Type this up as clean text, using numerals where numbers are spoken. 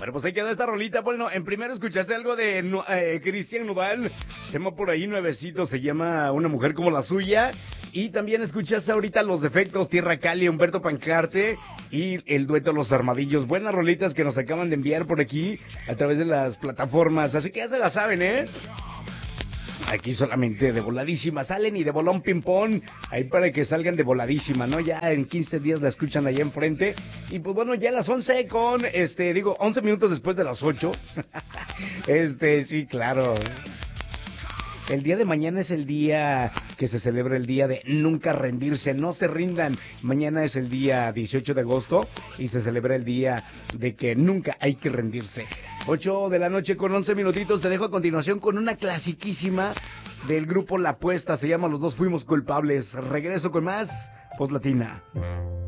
Bueno, pues ahí quedó esta rolita. Bueno, en primero escuchaste algo de Cristian Nodal. Tema por ahí nuevecito, se llama Una mujer como la suya. Y también escuchaste ahorita Los Defectos, Tierra Cali, Humberto Pancarte y el dueto Los Armadillos. Buenas rolitas que nos acaban de enviar por aquí a través de las plataformas. Así que ya se la saben, ¿eh? Aquí solamente de voladísima salen y de bolón ping-pong, ahí para que salgan de voladísima, ¿no? Ya en 15 días la escuchan allá enfrente. Y pues bueno, ya a las 11 con, 11 minutos después de las 8. Sí, claro. El día de mañana es el día que se celebra el día de nunca rendirse, no se rindan. Mañana es el día 18 de agosto y se celebra el día de que nunca hay que rendirse. 8 de la noche con 11 minutitos, te dejo a continuación con una clasiquísima del grupo La Apuesta, se llama Los Dos Fuimos Culpables. Regreso con más Post Latina.